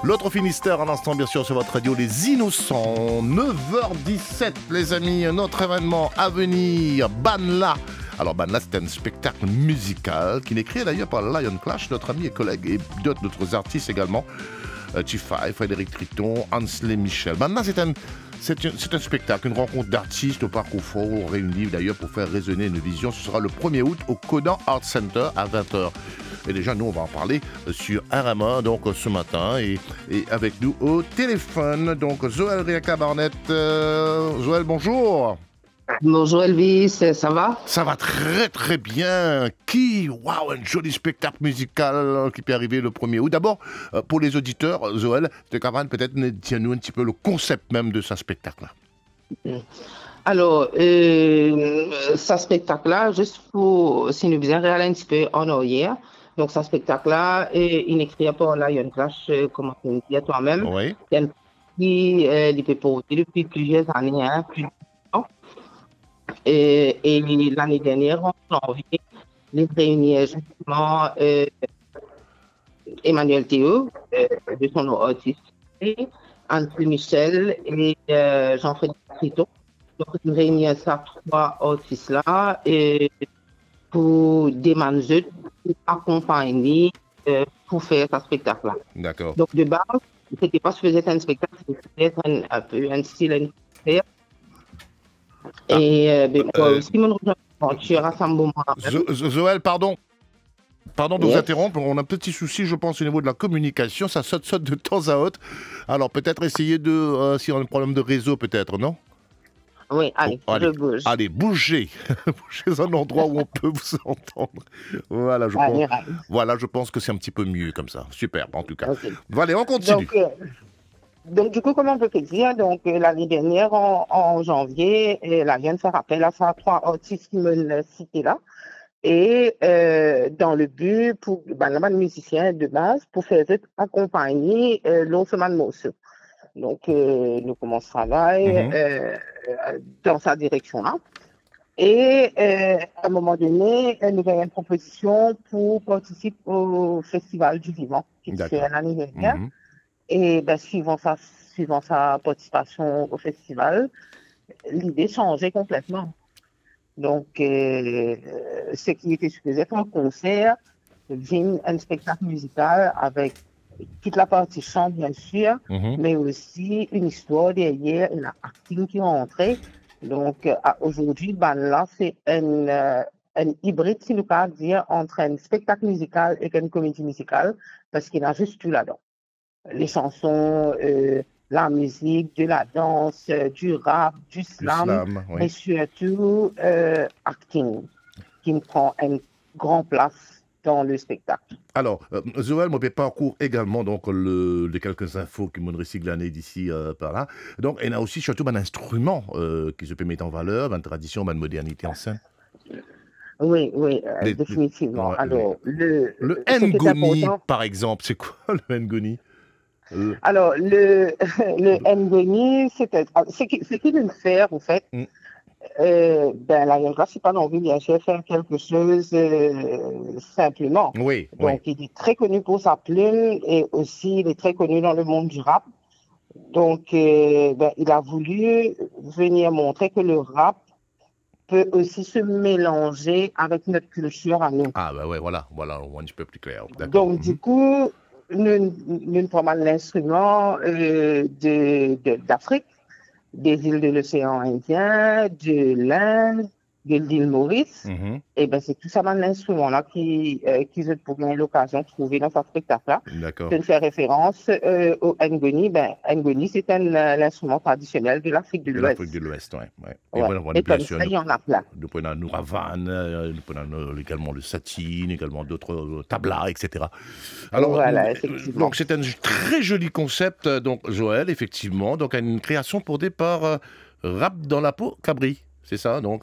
L'autre Finistère, à l'instant, bien sûr, sur votre radio, Les Innocents. 9h17, les amis, un autre événement à venir. Banla. Alors, Banla, c'est un spectacle musical qui est créé d'ailleurs par Lion Clash, notre ami et collègue, et d'autres artistes également. T5, Frédéric Triton, Hansley Michel. Banla, c'est un spectacle, une rencontre d'artistes au Parc aux Faux, réunis d'ailleurs pour faire résonner une vision. Ce sera le 1er août au Codan Art Center à 20h. Et déjà, nous, on va en parler sur RMA, donc ce matin, et avec nous au téléphone, donc Joël Riaka Barnett. Joël, bonjour. Bonjour Elvis, ça va? Ça va très très bien. Waouh, un joli spectacle musical qui peut arriver le 1er août. D'abord, pour les auditeurs, Joël, tu es capable peut-être dire-nous un petit peu le concept même de ce spectacle-là. Alors, ce spectacle-là, juste pour, si nous faisons réaliser un petit peu en arrière, donc ce spectacle-là, il est créé par Lion Clash, comme tu dis toi-même. Oui. Il était porté depuis plusieurs années, plus de 10 ans. Et l'année dernière, en janvier, les réunis justement Emmanuel Théo, de son nom artiste, Hansley Michel et Jean-Frédéric Triton. Donc, ils réunissent ces trois artistes-là pour demander, pour accompagner, pour faire ce spectacle-là. D'accord. Donc, de base, c'était pas supposé être un spectacle, c'était un peu un style, un faire. Et moi aussi, mon aventure à ce moment-là. Joël, pardon de vous interrompre, on a un petit souci, je pense, au niveau de la communication, ça saute de temps à autre. Alors peut-être essayer si on a un problème de réseau, peut-être, non? Oui, allez, je bouge. Allez, bougez. Bougez un endroit où on peut vous entendre. Voilà, je pense que c'est un petit peu mieux comme ça. Super, en tout cas. Okay. Allez, on continue. Donc, du coup, comment on peut te dire, donc, l'année dernière, en janvier, la Vienne se rappelle à ces trois artistes qui me citaient là. Et dans le but, pour le musicien de base, pour faire accompagner l'enseignement de morceaux. Donc, nous commençons à travailler dans sa direction-là. Et à un moment donné, nous avons une proposition pour participer au Festival du Vivant, qui se fait l'année dernière. Et suivant sa participation au festival, l'idée changeait complètement. Donc, ce qui était supposé être un concert devient un spectacle musical avec toute la partie chant, bien sûr, mais aussi une histoire derrière, une acting qui est entrée. Donc, aujourd'hui, là, c'est un hybride, si nous pouvons dire, entre un spectacle musical et une comédie musicale, parce qu'il y a juste tout là-dedans. Les chansons, la musique, de la danse, du rap, du slam, oui. Et surtout acting, qui me prend une grande place dans le spectacle. Alors, Joël, mon parcours également, donc, les quelques infos qui m'ont recyclé l'année d'ici par là. Donc, il y a aussi surtout un instrument qui se peut mettre en valeur, une tradition, une modernité en scène. Oui, définitivement. Alors, le ngoni, par exemple, c'est quoi le ngoni? Alors, le ngoni, c'est qu'il veut faire, en fait. La Lion Clash, c'est pas non plus bien sûr faire quelque chose simplement. Oui. Donc, il est très connu pour sa plume et aussi il est très connu dans le monde du rap. Donc, il a voulu venir montrer que le rap peut aussi se mélanger avec notre culture à nous. Ah, ouais, voilà, un petit peu plus clair. Donc, du coup, nous prenons l'instrument d'Afrique, des îles de l'océan Indien, de l'Inde, de l'île Maurice. Et c'est tout ça dans l'instrument-là qu'ils ont eu l'occasion de trouver dans ce spectacle-là. D'accord. Je fais référence au ngoni. Ngoni, c'est l'instrument traditionnel de l'Afrique de l'Ouest. L'Afrique de l'Ouest, oui. Et comme ça, il y en a plein. Nous prenons le ravan, nous prenons également le satine, également d'autres tablas, etc. Alors, voilà, effectivement. Donc, c'est un très joli concept, donc, Joël, effectivement. Donc, une création pour départ rap dans la peau, Cabri. C'est ça, donc